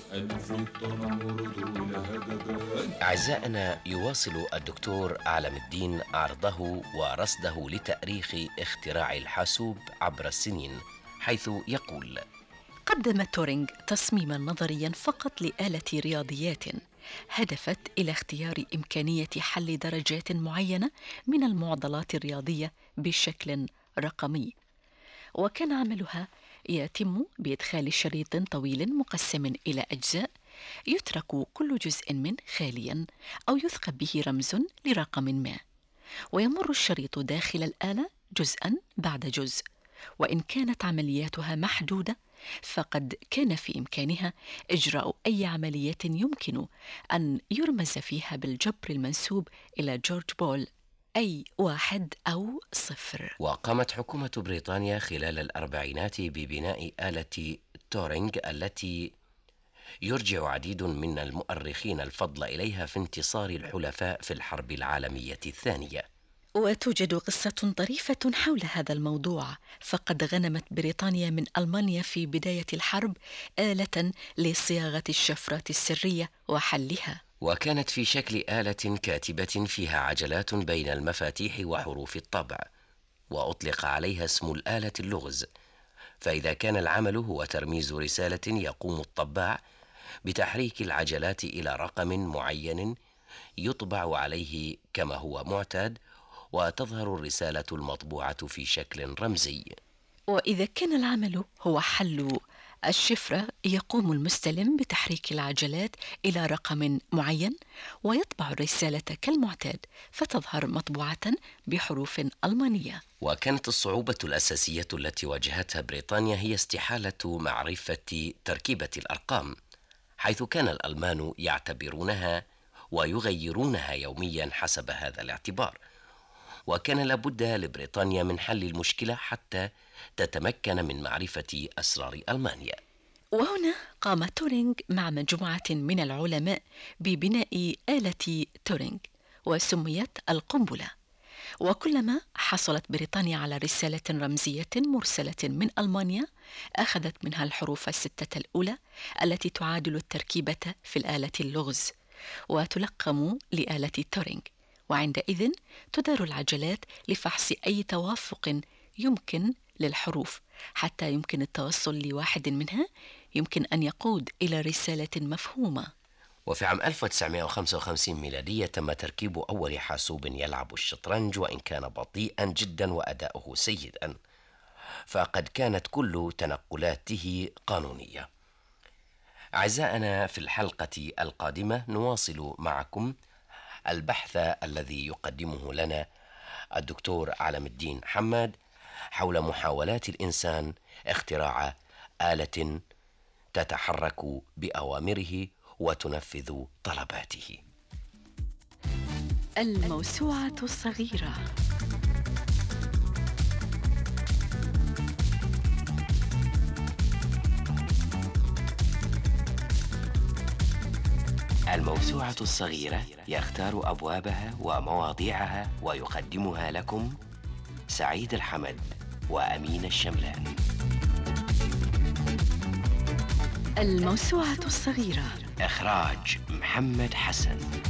ألف التنمرد والهددان. أعزائنا، يواصل الدكتور عالم الدين عرضه ورصده لتاريخ اختراع الحاسوب عبر السنين، حيث يقول: قدم تورينغ تصميما نظريا فقط لآلة رياضيات هدفت إلى اختيار إمكانية حل درجات معينة من المعضلات الرياضية بشكل رقمي، وكان عملها يتم بإدخال شريط طويل مقسم إلى أجزاء يترك كل جزء منه خاليا أو يثقب به رمز لرقم ما، ويمر الشريط داخل الآلة جزءا بعد جزء، وإن كانت عملياتها محدودة فقد كان في إمكانها إجراء أي عملية يمكن أن يرمز فيها بالجبر المنسوب إلى جورج بول، أي 1 أو 0. وقامت حكومة بريطانيا خلال الأربعينات ببناء آلة تورينغ التي يرجع عديد من المؤرخين الفضل إليها في انتصار الحلفاء في الحرب العالمية الثانية. وتوجد قصة طريفة حول هذا الموضوع، فقد غنمت بريطانيا من ألمانيا في بداية الحرب آلة لصياغة الشفرات السرية وحلها، وكانت في شكل آلة كاتبة فيها عجلات بين المفاتيح وحروف الطبع، وأطلق عليها اسم الآلة اللغز. فإذا كان العمل هو ترميز رسالة، يقوم الطباع بتحريك العجلات إلى رقم معين يطبع عليه كما هو معتاد، وتظهر الرسالة المطبوعة في شكل رمزي. وإذا كان العمل هو حل الشفرة، يقوم المستلم بتحريك العجلات إلى رقم معين ويطبع الرسالة كالمعتاد، فتظهر مطبوعة بحروف ألمانية. وكانت الصعوبة الأساسية التي واجهتها بريطانيا هي استحالة معرفة تركيبة الأرقام، حيث كان الألمان يعتبرونها ويغيرونها يوميا حسب هذا الاعتبار، وكان لابد لبريطانيا من حل المشكلة حتى تتمكن من معرفة أسرار ألمانيا. وهنا قام تورينغ مع مجموعة من العلماء ببناء آلة تورينغ، وسميت القنبلة. وكلما حصلت بريطانيا على رسالة رمزية مرسلة من ألمانيا، أخذت منها الحروف 6 الأولى التي تعادل التركيبة في الآلة اللغز، وتلقم لآلة تورينغ، وعندئذ تدار العجلات لفحص أي توافق يمكن للحروف حتى يمكن التوصل لواحد منها يمكن أن يقود إلى رسالة مفهومة. وفي عام 1955 ميلادية تم تركيب أول حاسوب يلعب الشطرنج، وإن كان بطيئا جدا وأداؤه سيئا، فقد كانت كل تنقلاته قانونية. أعزائنا، في الحلقة القادمة نواصل معكم البحث الذي يقدمه لنا الدكتور عالم الدين حماد حول محاولات الإنسان اختراع آلة تتحرك بأوامره وتنفذ طلباته. الموسوعة الصغيرة. الموسوعة الصغيرة يختار أبوابها ومواضيعها ويقدمها لكم سعيد الحمد وأمين الشملان. الموسوعة الصغيرة، إخراج محمد حسن.